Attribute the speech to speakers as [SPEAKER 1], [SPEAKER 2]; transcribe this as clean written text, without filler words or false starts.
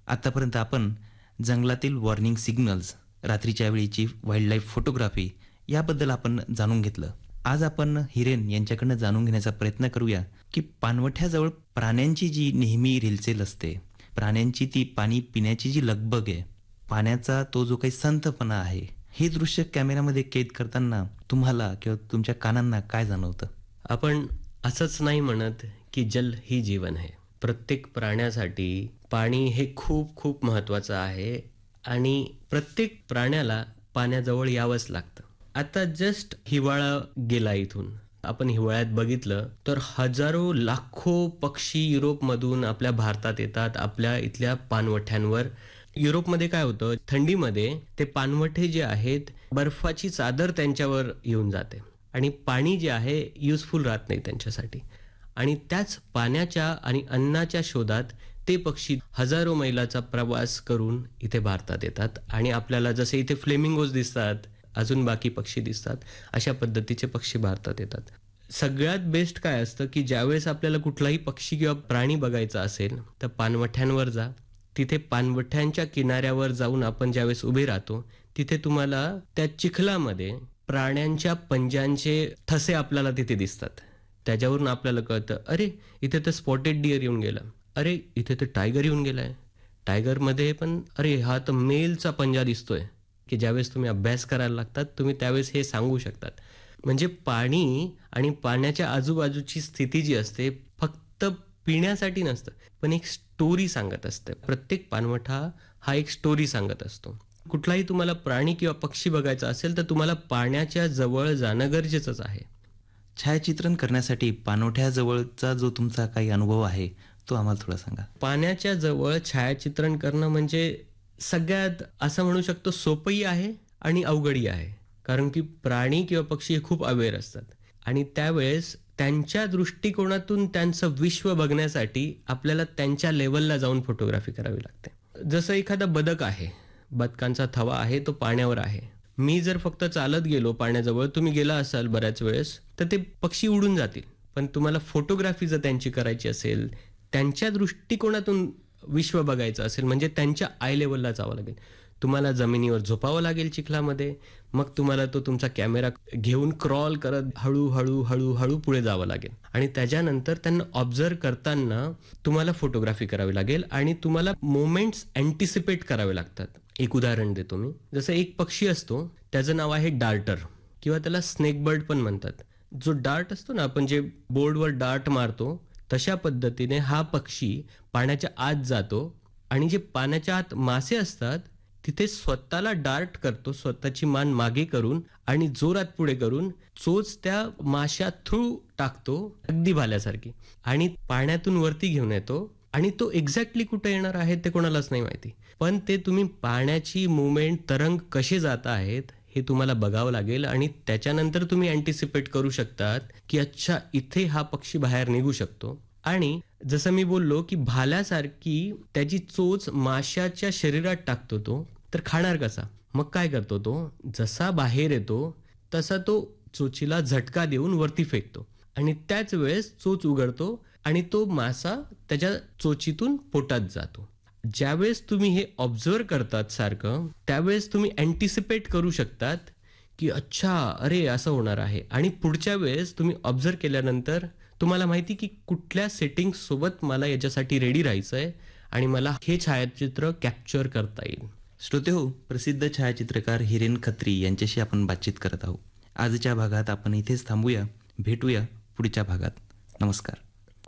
[SPEAKER 1] आतापर्यंत आपण जंगलातील वॉर्निंग सिग्नल्स, रात्रीच्या वेळीची वाईल्डलाईफ फोटोग्राफी याबद्दल आपण जाणून घेतलं. आज आपण हिरेन यांच्याकडनं जाणून घेण्याचा प्रयत्न करूया की पाणवठ्याजवळ प्राण्यांची जी नेहमी रेलचेल असते, प्राण्यांची ती पाणी पिण्याची जी लगबग आहे, पाण्याचा तो जो काही संथपणा आहे, हे दृश्य कॅमेऱ्यामध्ये कैद करताना तुम्हाला किंवा तुमच्या कानांना काय जाणवतं?
[SPEAKER 2] आपण असंच नाही म्हणत की जल ही जीवन आहे. प्रत्येक प्राण्यासाठी पाणी हे खूप खूप महत्वाचं आहे आणि प्रत्येक प्राण्याला पाण्याजवळ यावंच लागतं. आता जस्ट हिवाळा गेला इथून. आपण हिवाळ्यात बघितलं तर हजारो लाखो पक्षी युरोपमधून आपल्या भारतात येतात, आपल्या इथल्या पाणवठ्यांवर. युरोपमध्ये काय होतं, थंडीमध्ये ते पाणवठे जे आहेत, बर्फाची चादर त्यांच्यावर येऊन जाते आणि पाणी जे आहे युजफुल राहत नाही त्यांच्यासाठी. आणि त्याच पाण्याच्या आणि अन्नाच्या शोधात ते पक्षी हजारो मैलाचा प्रवास करून इथे भारतात येतात आणि आपल्याला जसे इथे फ्लेमिंगोज दिसतात, अजून बाकी पक्षी दिसतात, अशा पद्धतीचे पक्षी भारतात येतात. सगळ्यात बेस्ट काय असतं की ज्यावेळेस आपल्याला कुठलाही पक्षी किंवा प्राणी बघायचा असेल तर पाणवठ्यांवर जा. तिथे पाणवठ्यांच्या किनाऱ्यावर जाऊन आपण ज्यावेळेस उभे राहतो तिथे तुम्हाला त्या चिखलामध्ये प्राण्यांच्या पंजांचे ठसे आपल्याला तिथे दिसतात. त्याच्यावरून आपल्याला कळतं, अरे इथे तर स्पॉटेड डिअर येऊन गेला, अरे इथे तर टायगर येऊन गेलाय. टायगरमध्ये पण अरे हा तर मेलचा पंजा दिसतोय. की ज्यावेळेस तुम्ही अभ्यास करायला लागतात तुम्ही त्यावेळेस हे सांगू शकतात. म्हणजे पाणी आणि पाण्याच्या आजूबाजूची स्थिती जी असते फक्त पिण्यासाठी नसतं, पण एक स्टोरी सांगत असते. प्रत्येक पाणवठा हा एक स्टोरी सांगत असतो. कुठलाही तुम्हाला प्राणी किंवा पक्षी बघायचा असेल तर तुम्हाला पाण्याच्या जवळ जाणं गरजेचंच आहे.
[SPEAKER 1] छायाचित्रण करण्यासाठी पाणवठ्याजवळचा जो तुमचा काही अनुभव आहे तो आम्हाला थोडा सांगा.
[SPEAKER 2] पाण्याच्या जवळ छायाचित्रण करणं म्हणजे सगळ्यात असं म्हणू शकतो सोपंही आहे आणि अवघडही आहे. कारण की प्राणी किंवा पक्षी हे खूप अवेअर असतात आणि त्यावेळेस त्यांच्या दृष्टिकोनातून त्यांचं विश्व बघण्यासाठी आपल्याला त्यांच्या लेवलला जाऊन फोटोग्राफी करावी लागते. जसं एखादा बदक आहे, बदकांचा थवा आहे, तो पाण्यावर आहे. मी जर फक्त चालत गेलो पाण्याजवळ, तुम्ही गेला असाल बऱ्याच वेळेस, तर ते पक्षी उडून जातील. पण तुम्हाला फोटोग्राफी जर त्यांची करायची असेल, त्यांच्या दृष्टिकोनातून विश्व बघायचं असेल, म्हणजे त्यांच्या आय लेवलला जावं लागेल. तुम्हाला जमिनीवर झोपावं लागेल चिखलामध्ये, मग तुम्हाला तो तुमचा कॅमेरा घेऊन क्रॉल करत हळूहळू हळूहळू पुढे जावं लागेल आणि त्याच्यानंतर त्यांना ऑब्झर्व करताना तुम्हाला फोटोग्राफी करावी लागेल आणि तुम्हाला मोमेंट्स अँटिसिपेट करावे लागतात. एक उदाहरण देतो मी. जसं एक पक्षी असतो, त्याचं नाव आहे डार्टर किंवा त्याला स्नेक बर्ड पण म्हणतात. जो डार्ट असतो ना, आपण जे बोर्डवर डार्ट मारतो, तशा पद्धतीने हा पक्षी पाण्याच्या आत जातो आणि जे पाण्याच्या आत मासे असतात तिथे स्वतःला डार्ट करतो, स्वतःची मान मागे करून आणि जोरात पुढे करून चोच त्या माशा थ्रू टाकतो, अगदी भाल्यासारखी, आणि पाण्यातून वरती घेऊन येतो. आणि तो एक्झॅक्टली कुठे येणार आहे ते कोणालाच नाही माहिती, पण ते तुम्ही पाण्याची मुवमेंट, तरंग कसे जात आहेत हे तुम्हाला बघावं लागेल आणि त्याच्यानंतर तुम्ही अँटिसिपेट करू शकतात की अच्छा इथे हा पक्षी बाहेर निघू शकतो. आणि जसं मी बोललो की भाल्यासारखी त्याची चोच माशाच्या शरीरात टाकतो तो, तर खाणार कसा? मग काय करतो तो, जसा बाहेर येतो तसा तो चोचीला झटका देऊन वरती फेकतो आणि त्याच वेळेस चोच उघडतो आणि तो मासा त्याच्या चोचीतून पोटात जातो. ज्यावेळेस तुम्ही हे ऑब्झर्व करतात सारखं, त्यावेळेस तुम्ही अँटिसिपेट करू शकतात की अच्छा अरे असं होणार आहे. आणि पुढच्या वेळेस तुम्ही ऑब्झर्व केल्यानंतर तुम्हाला माहिती की कुठल्या सेटिंग सोबत मला याच्यासाठी रेडी राहायचंय आणि मला हे छायाचित्र कॅप्चर करता येईल.
[SPEAKER 1] श्रोतेहो, प्रसिद्ध छायाचित्रकार हिरेन खत्री यांच्याशी आपण बातचीत करत आहोत. आजच्या भागात आपण इथेच थांबूया. भेटूया पुढच्या भागात. नमस्कार.